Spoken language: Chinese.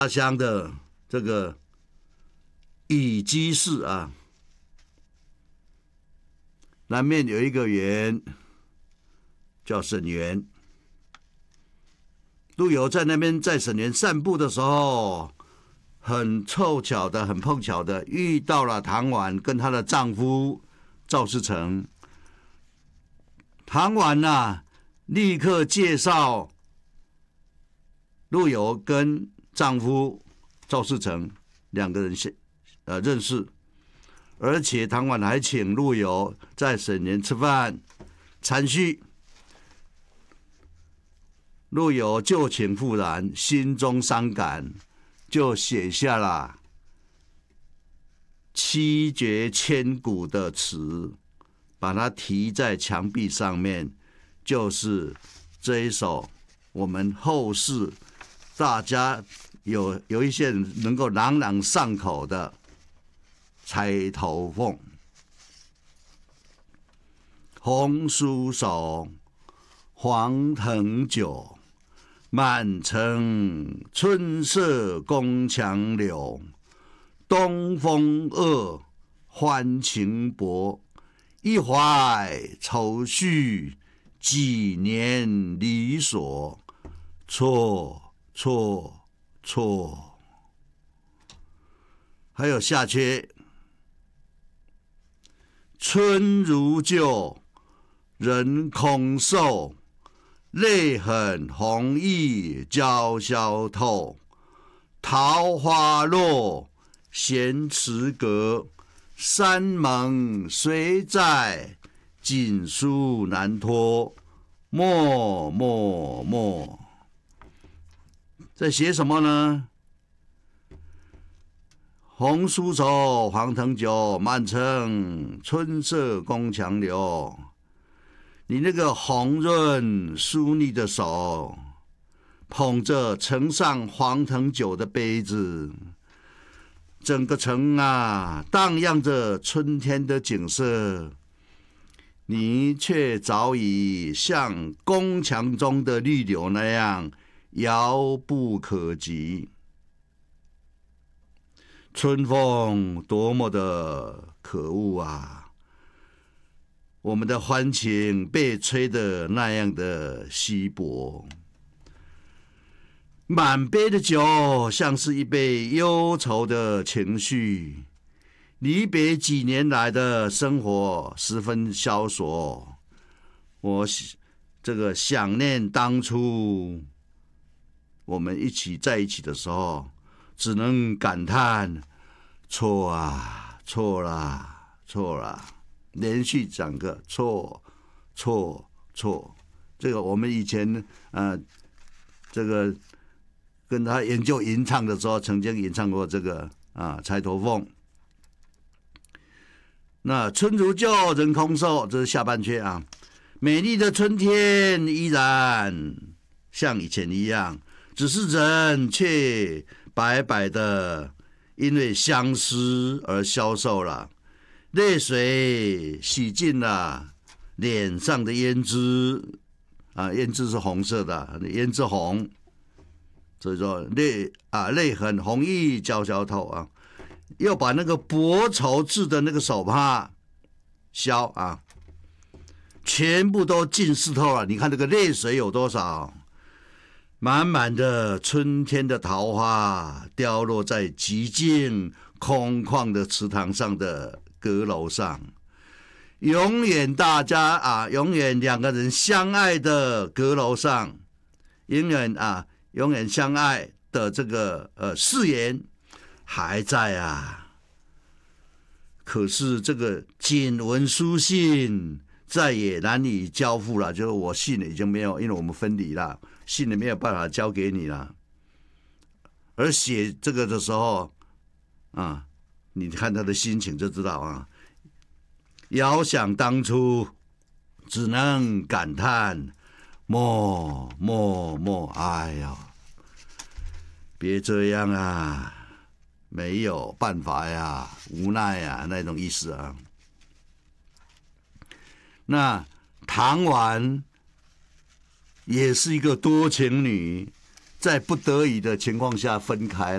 家乡的这个乙基市啊，南面有一个园叫沈园。陆游在那边在沈园散步的时候，很凑巧的、很碰巧的遇到了唐婉跟她的丈夫赵世成。唐婉啊，立刻介绍陆游跟丈夫赵世成两个人认识，而且唐婉还请陆游在沈园吃饭参叙。陆游旧情复燃，心中伤感，就写下了七绝千古的词，把它题在墙壁上面，就是这一首我们后世大家有一些人能够朗朗上口的《钗头凤》。红酥手，黄藤酒，满城春色宫墙柳。东风恶，欢情薄，一怀愁绪，几年离索。错错错。还有下阕：春如旧，人空瘦，泪痕红浥鲛绡透。桃花落，闲池阁，山盟虽在，锦书难托。默默默。在写什么呢？红酥手，黄藤酒，满城春色宫墙柳。你那个红润酥腻的手，捧着盛上黄藤酒的杯子，整个城啊，荡漾着春天的景色，你却早已像宫墙中的绿柳那样遥不可及。春风多么的可恶啊！我们的欢情被吹得那样的稀薄，满杯的酒像是一杯忧愁的情绪。离别几年来的生活十分萧索，我这个想念当初我们一起在一起的时候，只能感叹错啊，错啦，错啦，连续讲个错错错。这个我们以前这个跟他研究吟唱的时候，曾经吟唱过这个《钗头凤》。那春如旧，人空瘦，这是下半阙啊。美丽的春天依然像以前一样，只是人却白白的，因为相思而消瘦了，泪水洗尽了脸上的胭脂啊，胭脂是红色的，胭脂红，所以说泪痕红浥鲛绡透啊，又把那个薄绸制的那个手帕绡啊，全部都浸湿透了。你看这个泪水有多少？满满的春天的桃花凋落在寂静空旷的池塘上的阁楼上，永远大家永远两个人相爱的阁楼上，永远相爱的这个誓言还在啊。可是这个锦文书信再也难以交付了，就是我信已经没有，因为我们分离了，信也没有办法交给你了。而写这个的时候你看他的心情就知道啊。遥想当初，只能感叹默默默。哎呀，别这样啊，没有办法呀，无奈啊，那种意思啊。那唐婉也是一个多情女，在不得已的情况下分开